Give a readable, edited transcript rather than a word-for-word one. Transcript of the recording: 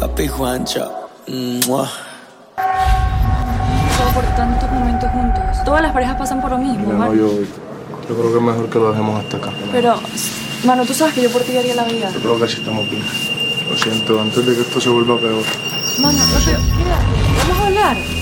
Papi Juancho. ¡Mua! Por tantos momentos juntos. Todas las parejas pasan por lo mismo, Mira, ¿vale? no, yo creo que es mejor que lo dejemos hasta acá. Pero, mano, tú sabes que yo por ti haría la vida. Yo creo que así estamos bien. Lo siento, antes de que esto se vuelva peor. Mano, pero, mira, vamos a hablar.